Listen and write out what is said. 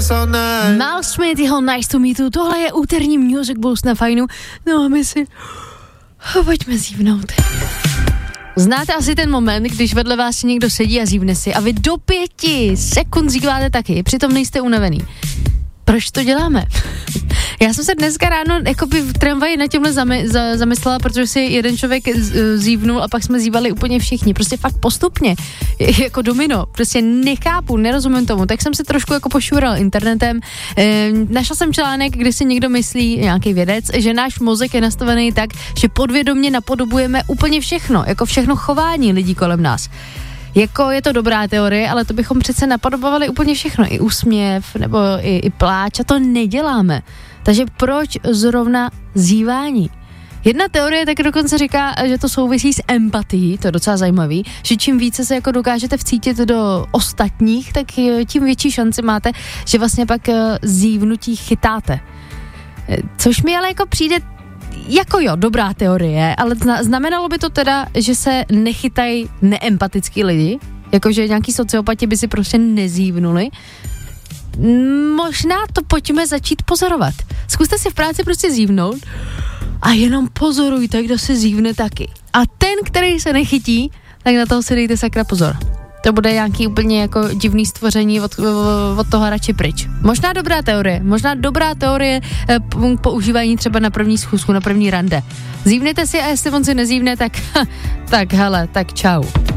Mal Smith, jeho Nice to Meet You, tohle je úterní Music Boost na Fajnu, no a my si pojďme zívnout. Znáte asi ten moment, když vedle vás někdo sedí a zívne si a vy do 5 sekund zíváte taky, přitom nejste unavený. Proč to děláme? Já jsem se dneska ráno jakoby v tramvaji na těmhle zamyslela, protože si jeden člověk zívnul a pak jsme zívali úplně všichni, prostě fakt postupně, jako domino, prostě nechápu, nerozumím tomu, tak jsem se trošku jako pošural internetem, našel jsem článek, kde si někdo myslí, nějaký vědec, že náš mozek je nastavený tak, že podvědomě napodobujeme úplně všechno, jako všechno chování lidí kolem nás. Jako je to dobrá teorie, ale to bychom přece napodobovali úplně všechno, i úsměv, nebo i pláč, a to neděláme. Takže proč zrovna zívání? Jedna teorie tak dokonce říká, že to souvisí s empatií, to je docela zajímavý, že čím více se jako dokážete vcítit do ostatních, tak tím větší šanci máte, že vlastně pak zívnutí chytáte. Což mi ale jako přijde jako jo, dobrá teorie, ale znamenalo by to teda, že se nechytají neempatický lidi? Jakože nějaký sociopati by si prostě nezívnuli? Možná to pojďme začít pozorovat. Zkuste si v práci prostě zívnout a jenom pozorujte, kdo se zívne taky. A ten, který se nechytí, tak na toho si dejte sakra pozor. To bude nějaký úplně jako divný stvoření od toho radši pryč. Možná dobrá teorie používání třeba na první schůzku, na první rande. Zívnete si a jestli on si nezívne, tak hele, tak čau.